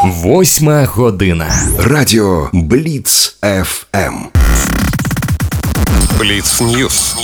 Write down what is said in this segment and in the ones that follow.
8 година. Радіо Бліц ФМ. Бліц Ньюс.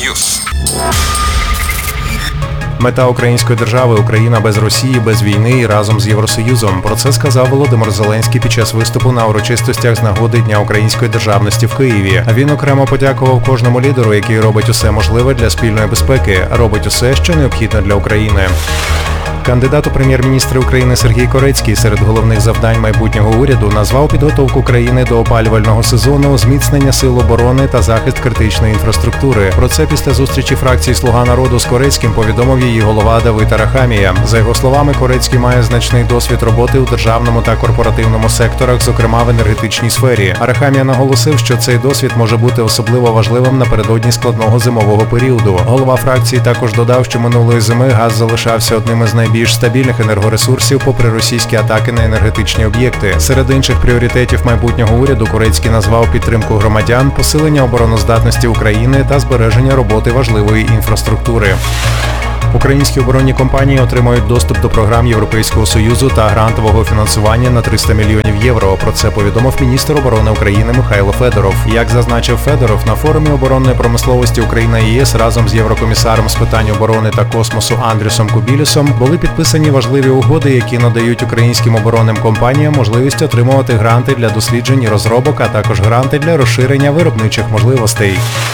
Мета української держави – Україна без Росії, без війни і разом з Євросоюзом. Про це сказав Володимир Зеленський під час виступу на урочистостях з нагоди Дня української державності в Києві. Він окремо подякував кожному лідеру, який робить усе можливе для спільної безпеки, робить усе, що необхідно для України. Кандидат у прем'єр-міністри України Сергій Корецький серед головних завдань майбутнього уряду назвав підготовку країни до опалювального сезону, зміцнення сил оборони та захист критичної інфраструктури. Про це після зустрічі фракції «Слуга народу» з Корецьким повідомив її голова Давид Арахамія. За його словами, Корецький має значний досвід роботи у державному та корпоративному секторах, зокрема в енергетичній сфері. Арахамія наголосив, що цей досвід може бути особливо важливим напередодні складного зимового періоду. Голова фракції також додав, що минулої зими газ залишався одним із найбільш стабільних енергоресурсів попри російські атаки на енергетичні об'єкти. Серед інших пріоритетів майбутнього уряду Корецький назвав підтримку громадян, посилення обороноздатності України та збереження роботи важливої інфраструктури. Українські оборонні компанії отримають доступ до програм Європейського Союзу та грантового фінансування на 300 мільйонів євро. Про це повідомив міністр оборони України Михайло Федоров. Як зазначив Федоров, на форумі оборонної промисловості Україна і ЄС разом з єврокомісаром з питань оборони та космосу Андрюсом Кубілюсом були підписані важливі угоди, які надають українським оборонним компаніям можливість отримувати гранти для досліджень і розробок, а також гранти для розширення виробничих можливостей.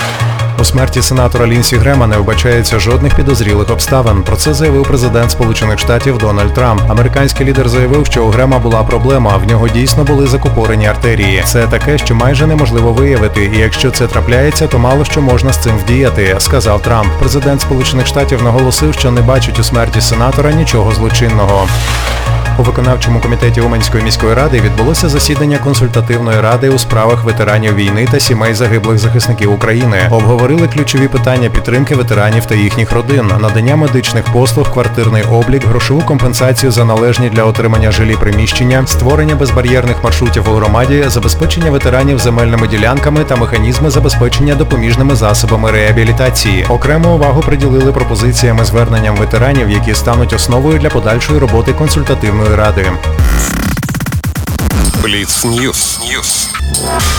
У смерті сенатора Лінсі Грема не вбачається жодних підозрілих обставин. Про це заявив президент Сполучених Штатів Дональд Трамп. Американський лідер заявив, що у Грема була проблема, в нього дійсно були закупорені артерії. Це таке, що майже неможливо виявити, і якщо це трапляється, то мало що можна з цим вдіяти, сказав Трамп. Президент Сполучених Штатів наголосив, що не бачить у смерті сенатора нічого злочинного. У виконавчому комітеті Уманської міської ради відбулося засідання консультативної ради у справах ветеранів війни та сімей загиблих захисників України. Обговорили ключові питання підтримки ветеранів та їхніх родин, надання медичних послуг, квартирний облік, грошову компенсацію за належні для отримання жилі приміщення, створення безбар'єрних маршрутів у громаді, забезпечення ветеранів земельними ділянками та механізми забезпечення допоміжними засобами реабілітації. Окрему увагу приділили пропозиціям і зверненням ветеранів, які стануть основою для подальшої роботи консультативної ради. Бліц Ньюс.